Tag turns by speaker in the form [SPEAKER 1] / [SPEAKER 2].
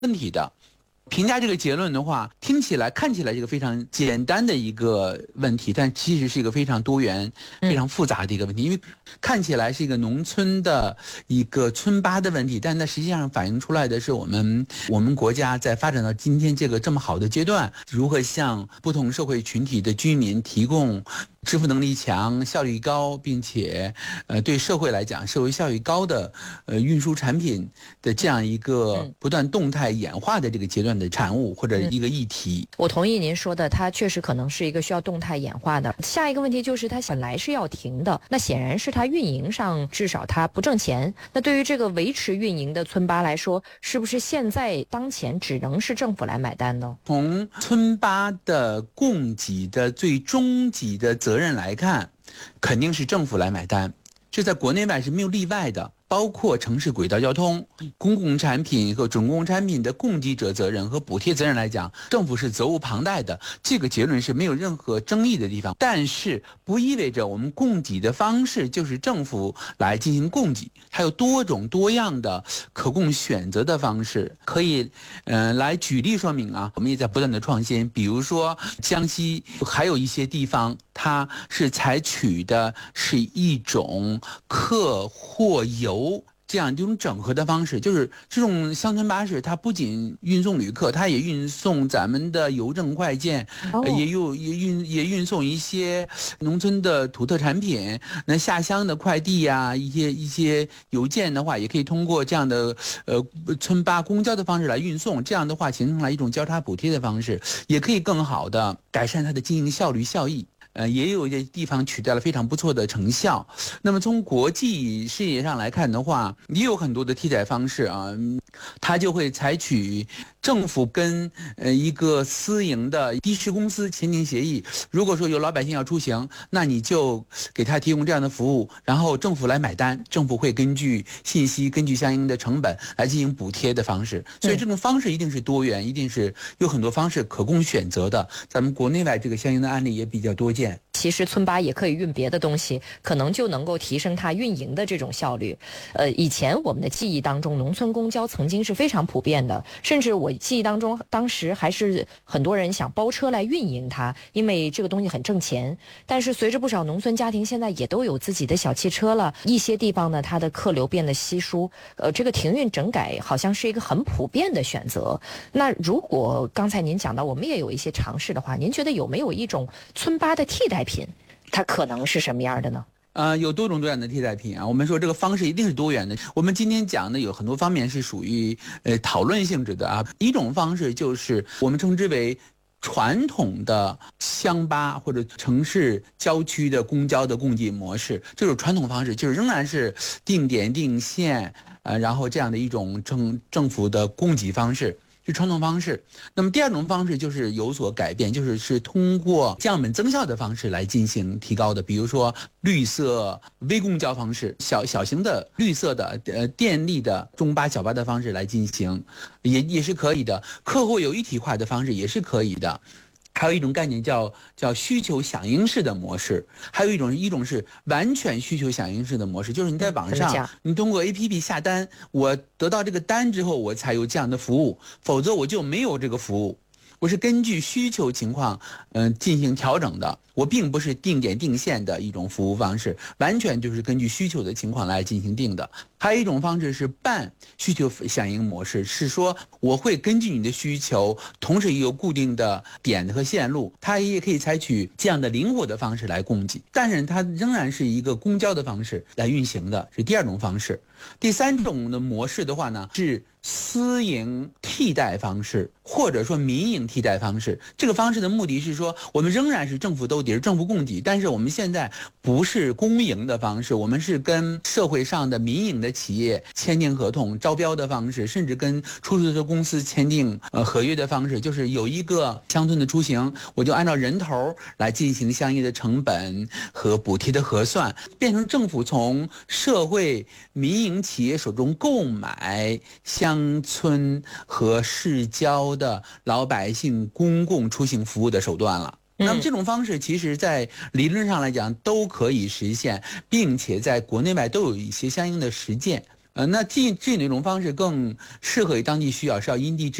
[SPEAKER 1] 问题的。评价这个结论的话，看起来是一个非常简单的一个问题，但其实是一个非常多元、非常复杂的一个问题。因为看起来是一个农村的一个村巴的问题，但那实际上反映出来的是我们国家在发展到今天这么好的阶段，如何向不同社会群体的居民提供支付能力强、效率高，并且对社会来讲社会效益高的运输产品的这样一个不断动态演化的这个阶段的产物或者一个议题。
[SPEAKER 2] 我同意您说的，它确实可能是一个需要动态演化的。下一个问题就是它本来是要停的，那显然是它运营上至少它不挣钱。那对于这个维持运营的村巴来说，是不是现在当前只能是政府来买单呢？
[SPEAKER 1] 从村巴的供给的最终极的责任来看，肯定是政府来买单，这在国内外是没有例外的。包括城市轨道交通、公共产品和准公共产品的供给者责任和补贴责任来讲，政府是责无旁贷的，这个结论是没有任何争议的地方。但是不意味着我们供给的方式就是政府来进行供给，还有多种多样的可供选择的方式，可以来举例说明啊。我们也在不断的创新，比如说江西还有一些地方，它是采取的是一种客货游这样一种整合的方式，就是这种乡村巴士，它不仅运送旅客，它也运送咱们的邮政快件，也运送一些农村的土特产品。那下乡的快递呀，一些邮件的话，也可以通过这样的村巴公交的方式来运送。这样的话，形成了一种交叉补贴的方式，也可以更好的改善它的经营效率效益。也有一些地方取得了非常不错的成效。那么从国际视野上来看的话，也有很多的替代方式啊，它就会采取政府跟一个私营的的士公司签订协议。如果说有老百姓要出行，那你就给他提供这样的服务，然后政府来买单，政府会根据信息、根据相应的成本来进行补贴的方式。所以这种方式一定是多元，一定是有很多方式可供选择的。咱们国内外这个相应的案例也比较多见。
[SPEAKER 2] 其实村巴也可以运别的东西，可能就能够提升它运营的这种效率。以前我们的记忆当中，农村公交曾经是非常普遍的，甚至我记忆当中，当时还是很多人想包车来运营它，因为这个东西很挣钱。但是随着不少农村家庭现在也都有自己的小汽车了，一些地方呢，它的客流变得稀疏，这个停运整改好像是一个很普遍的选择。那如果刚才您讲到我们也有一些尝试的话，您觉得有没有一种村巴的替代品，它可能是什么样的呢？
[SPEAKER 1] 有多种多样的替代品啊。我们说这个方式一定是多元的。我们今天讲的有很多方面是属于讨论性质的啊。一种方式就是我们称之为传统的乡巴或者城市郊区的公交的供给模式。这种传统方式就是仍然是定点定线，然后这样的一种政府的供给方式。是传统方式。那么第二种方式就是有所改变，是通过降本增效的方式来进行提高的。比如说绿色微公交方式，小型的绿色的电力的中巴小巴的方式来进行，也是可以的。客户有一体化的方式也是可以的。还有一种概念叫需求响应式的模式，还有一种是完全需求响应式的模式，就是你在网上，你通过 APP 下单，我得到这个单之后，我才有这样的服务，否则我就没有这个服务。我是根据需求情况进行调整的，我并不是定点定线的一种服务方式，完全就是根据需求的情况来进行定的。还有一种方式是半需求响应模式，是说我会根据你的需求，同时也有固定的点和线路，它也可以采取这样的灵活的方式来供给，但是它仍然是一个公交的方式来运行的，是第二种方式。第三种的模式的话呢，是私营替代方式，或者说民营替代方式。这个方式的目的是说，我们仍然是政府兜底，政府供给，但是我们现在不是公营的方式，我们是跟社会上的民营的企业签订合同、招标的方式，甚至跟出租车公司签订合约的方式，就是有一个乡村的出行，我就按照人头来进行相应的成本和补贴的核算，变成政府从社会民营企业手中购买乡村和市郊的老百姓公共出行服务的手段了。那么这种方式其实在理论上来讲都可以实现，并且在国内外都有一些相应的实践。 那这哪种方式更适合于当地需要，是要因地制